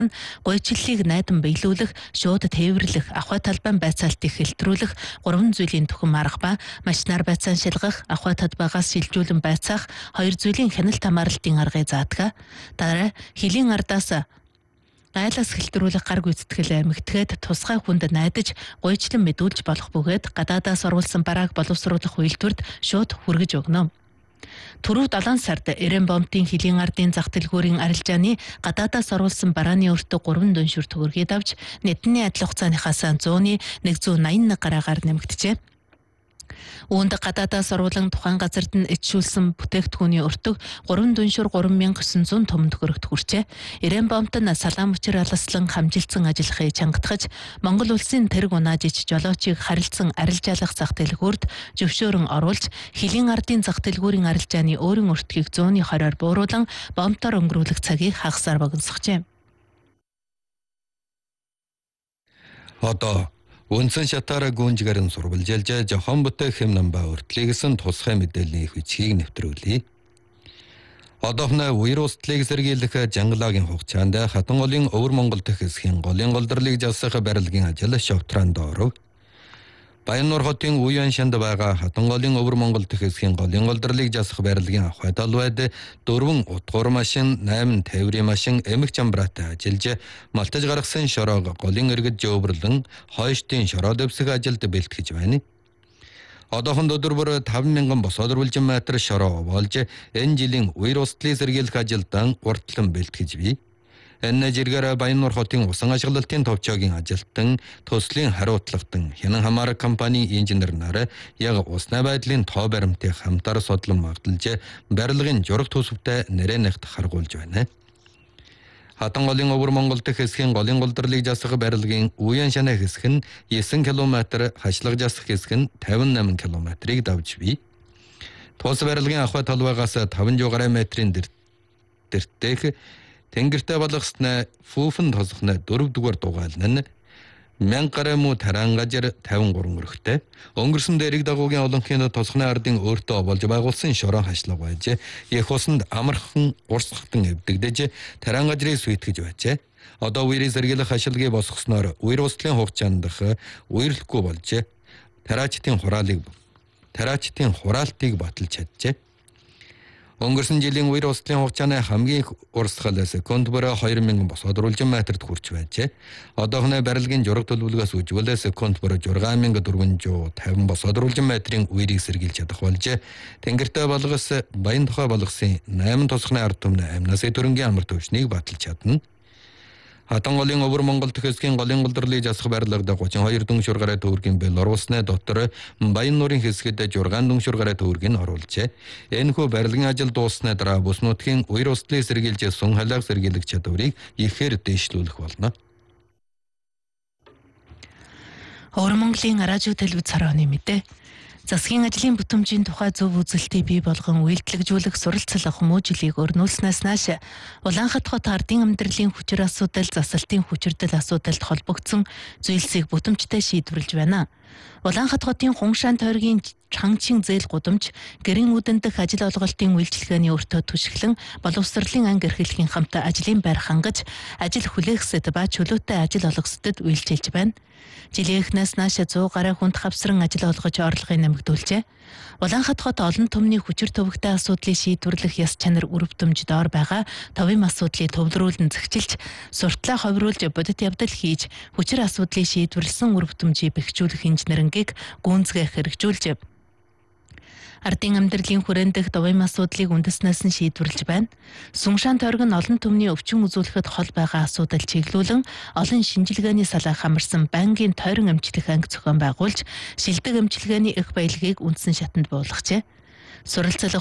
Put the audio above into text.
гуйчлалыг найдан биелүүлэх, шууд тээвэрлэх, ахуй талбайн байцаалтыг хэлтрүүлэх 3 зүйлийн түхэм арга ба машинаар байцаан шилгах, ахуй талбайгаас шилжүүлэн байцаах 2 зүйлийн хяналт хамгаалалтын аргыг заадаг. Дараа хилийн ардаас гайлаас хэлтрүүлэх гар гүйцэтгэл эмгэтгээд тусгай хүнд найдаж гуйчлан мэдүүлж болох бөгөөд гадаадаас оруулсан барааг боловсруулах үйлдвэрт шууд хүргэж өгнө. Түрүү 7 сард Эренбомтын хилийн ардын зах дэлгүүрийн арилжааны гадаадаас оруулсан барааны өртөг 3 дүншүр төгрөгийг авч нийтний адил хугацааныхаас 100-181 гараагаар нэмэгджээ. Үүнд гадаадаас оруулан тухайн газарт нь ичшүүлсэн бүтээгдэхүүний өртөг 3 дүншүр 3900 том төгрөгт хүрчээ. Эренбомт нь салаан мөчөр алслан хамжилсан ажиллахыг чангатгаж, Монгол улсын тэрэг унаажич жолоочийг харилцан арилжаалах зах дэлгүүрт зөвшөөрөн оруулж, хилийн ардын зах дэлгүүрийн арилжааны өөрийн өртгийг 100-20-оор бууруулан бомтоор өнгөрүүлэх цагийг хагасаар богиносгожээ. Одоо Үнсэн шатаараа гүнжгэрэн сурвалжилж жохон бүтээх хэм намба өртлийгсэн тусгай мэдээллийн их бичгийг нэвтрүүлье. Одоохны үер устлыг сэргийлэх Жангалагийн хугацаанд Хатан голын Өвөр Монгол дэх хэсгийн голын голдрлыг засах барилгын ажил шавтраанд оров. Баяннуур хотын Уян шанд байгаа Хатан голын Өвөр Монгол дэх хэсгийн голын голдрлыг засах барилгын ахуй талбайд 4 утгуур машин, 8 тээврийн машин, эмх чамбараатай ажиллаж, малтаж гаргасан шороог голын иргэд жөөбрлөн хойштын шороо дэвсэх ажилд бэлтгэж байна. Одоохонд өдөр бүр 5,000 босоод үржилжин метр шороо болж, энэ жилийн үер устлыг сэргийлэх ажилдан уртлан бэлтгэж бий. Энэ жиргээр Баяннуур хотын усан ашиглалтын товчоогийн ажилтан, төслийн хариуцлагатан, хянан хамаарах компани инженер нар яг усны байдлын тоо баримтыг хамтар судлан магталж, барилгын жураг төсөвтэй нэрэнэгт харгуулж байна. Хатан голын Өвөр Монгол дэх хэсгийн голын голдрлыг засах барилгын Уян шаны хэсэг нь 9 км, хашлаг засах хэсэг нь 58 км-ыг давж бий. Тус барилгын ахуй талбайгаас 500 метрийн дэртэйх Тэнгэртэй болгосны фүүфэн тосхны 4-р дугаална нь 1000 гаруй муу тараангажир 53 өрхтэй. Өнгөрсөн дээрийг дагуугийн олонхын тосхны ардын өөртөө болж байгуулсан шорон хашлаг байж, их усанд амархан урсгалтан эвдэгдэж, тараангажрыг сүйтгэж байжээ. Одоо үерийг сэргийлэх хашлгийг босгосноор үер устлын хугацаанд үерлэхгүй болж, тараачтын хураалтыг баталж чаджээ. Өнгөрсөн жилийн үер устлын хугацааны хамгийн их урсгал секунд бүр 2000 босоод үржилжин метрт хүрч байжээ. Одоохны барилгын жураг төлөвлөгөөс үжигэл секунд бүр 6450 босоод үржилжин метрийн үерийг сэргийлж чадах болж, Тэнгэртэй болгос Баян тухай болгосын 8 тусганы ард түмний амнаас төрөнгийн амар төвчнийг баталж чадна. Хатан голын Өвөр Монгол дэх хэсгийн голын голдрлыг засах барилгад 32 дүншүр гаруй төгрөгийн Белорусны дотор Баяннуурын хэсгэд 6 дүншүр гаруй төгрөгийг оруулжээ. Энэхүү барилгын ажил дууссаны дараа бүс нутгийн үер устлыг сэргийлж сун халааг сэргийлэх чадварыг ихээр дэвшлүүлэх болно. Өвөр Монголын радио телевиз хорооны мэдээ. Засгийн ажлын бүтэмжийн тухай зөв үзэлтийг бий болгон үйлдэлжүүлэх суралцлах хүмүүжлийг өрнүүлснээс нааш Улаанхат хот ардын амьдралын хүчир асуудал, засалтын хүчирдэл асуудалд холбогдсон зүйлсийг бүтэмжтэй шийдвэрлэж байна. Улаанхат хотын Хуншаан тойргийн Чанчин зээл гудамж гэрийн үдэн дэх ажил олголтын үйлчилгээний өртөө түшиглэн боловсролын анги эрхлэхийн хамтаа ажлын байр хангаж, ажил хүлээхсэд ба чөлөөтэй ажил олгосдод үйлчилж байна. Жилийн эхнээс нааш 100 гаруй хүнд хавсран ажил олгож орлогыг нэмэгдүүлжээ. Улаанхат хот олон түмний хүчир төвөгтэй асуудлыг шийдвэрлэх яс чанар үр бүтэмж доор байгаа товын асуудлыг төвлөрүүлэн зэгчилж, суртлаа ховруулж бодит явдал хийж, хүчир асуудлыг шийдвэрлсэн үр бүтэмжийг бэхжүүлэх инженерингийг гүнзгийх хэрэгжүүлж, ардын амьдралын хүрээндх товын асуудлыг үндэснээс нь шийдвэрлэж байна. Сүншаан тойрог нь олон түмний өвчин үзүүлэхэд хол байгаа асуудал чиглүүлэн олон шинжилгээний салаа хамарсан байнгын тойрон эмчлэх анги зохион байгуулж, шилдэг эмчилгээний их баялагийг үндсэн шатанд буулгажээ. Суралцлах